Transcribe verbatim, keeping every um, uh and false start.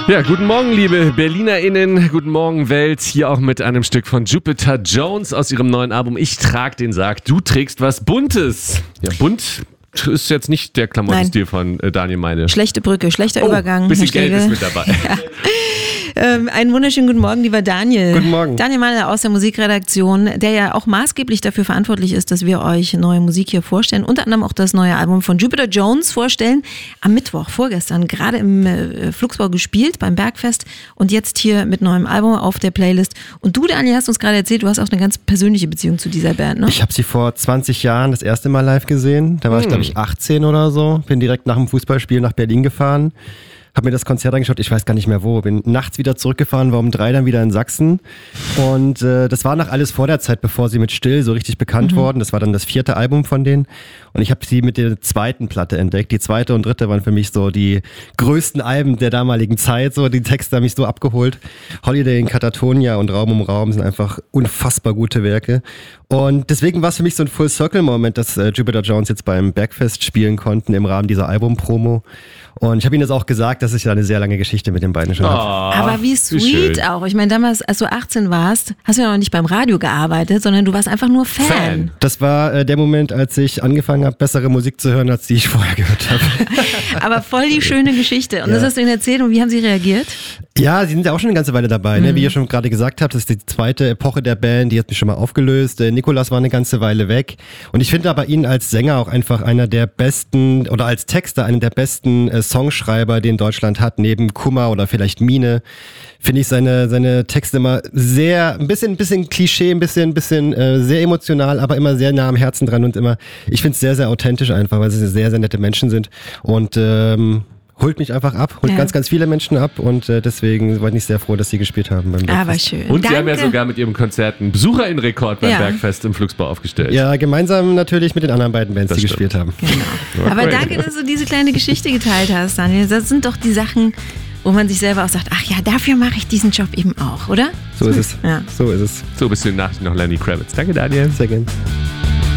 Ja, guten Morgen, liebe BerlinerInnen, guten Morgen, Welt, hier auch mit einem Stück von Jupiter Jones aus ihrem neuen Album Ich trag den Sarg, du trägst was Buntes. Ja, bunt ist jetzt nicht der Klamottenstil von äh, Daniel Meine. Schlechte Brücke, schlechter oh, Übergang. Bisschen Geld ist mit dabei. Ja. Ähm, einen wunderschönen guten Morgen, lieber Daniel. Guten Morgen. Daniel Meine aus der Musikredaktion, der ja auch maßgeblich dafür verantwortlich ist, dass wir euch neue Musik hier vorstellen. Unter anderem auch das neue Album von Jupiter Jones vorstellen. Am Mittwoch, vorgestern, gerade im äh, Flugsbau gespielt, beim Bergfest. Und jetzt hier mit neuem Album auf der Playlist. Und du, Daniel, hast uns gerade erzählt, du hast auch eine ganz persönliche Beziehung zu dieser Band, ne? Ich habe sie vor zwanzig Jahren das erste Mal live gesehen. Da war hm. ich, glaube ich, achtzehn oder so. Bin direkt nach dem Fußballspiel nach Berlin gefahren. Hab mir das Konzert angeschaut, ich weiß gar nicht mehr wo. Bin nachts wieder zurückgefahren, war um drei dann wieder in Sachsen. Und äh, das war noch alles vor der Zeit, bevor sie mit Still so richtig bekannt mhm. wurden. Das war dann das vierte Album von denen. Und ich habe sie mit der zweiten Platte entdeckt. Die zweite und dritte waren für mich so die größten Alben der damaligen Zeit. So, die Texte haben mich so abgeholt. Holiday in Katatonia und Raum um Raum sind einfach unfassbar gute Werke. Und deswegen war es für mich so ein Full-Circle-Moment, dass äh, Jupiter Jones jetzt beim Bergfest spielen konnten im Rahmen dieser Album-Promo. Und ich habe ihnen das auch gesagt, dass ich da eine sehr lange Geschichte mit den beiden schon oh, habe. Aber wie sweet wie auch. Ich meine, damals, als du achtzehn warst, hast du ja noch nicht beim Radio gearbeitet, sondern du warst einfach nur Fan. Fan. Das war äh, der Moment, als ich angefangen habe, bessere Musik zu hören, als die ich vorher gehört habe. Aber voll die schöne Geschichte. Und ja. das hast du ihnen erzählt und wie haben sie reagiert? Ja, sie sind ja auch schon eine ganze Weile dabei. Mhm. Ne? Wie ihr schon gerade gesagt habt, das ist die zweite Epoche der Band, die hat mich schon mal aufgelöst. Äh, Nikolas war eine ganze Weile weg. Und ich finde aber ihn als Sänger auch einfach einer der besten, oder als Texter einer der besten äh, Songschreiber, den Deutschland hat, neben Kummer oder vielleicht Mine. Finde ich seine seine Texte immer sehr, ein bisschen, ein bisschen Klischee, ein bisschen, ein bisschen äh, sehr emotional, aber immer sehr nah am Herzen dran und immer, ich finde es sehr, sehr authentisch einfach, weil sie sehr, sehr nette Menschen sind und ähm, holt mich einfach ab, holt ja. ganz, ganz viele Menschen ab und äh, deswegen war ich sehr froh, dass sie gespielt haben beim Bergfest. Aber schön. Und Danke. sie haben ja sogar mit ihrem Konzert einen Besucherinnenrekord beim ja. Bergfest im Flugsbau aufgestellt. Ja, gemeinsam natürlich mit den anderen beiden Bands, das die stimmt. gespielt haben. Genau. Aber danke, dass du diese kleine Geschichte geteilt hast, Daniel. Das sind doch die Sachen, wo man sich selber auch sagt, ach ja, dafür mache ich diesen Job eben auch, oder? So ist es. Ja. So ist es. So, bis zu den Nachrichten noch Lenny Kravitz. Danke, Daniel. Sehr gerne.